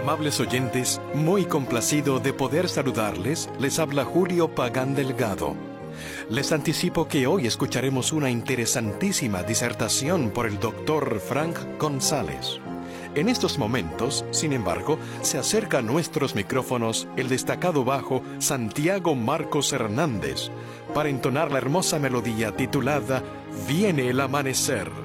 Amables oyentes, muy complacido de poder saludarles, les habla Julio Pagán Delgado. Les anticipo que hoy escucharemos una interesantísima disertación por el Dr. Frank González. En estos momentos, sin embargo, se acerca a nuestros micrófonos el destacado bajo Santiago Marcos Hernández para entonar la hermosa melodía titulada Viene el amanecer.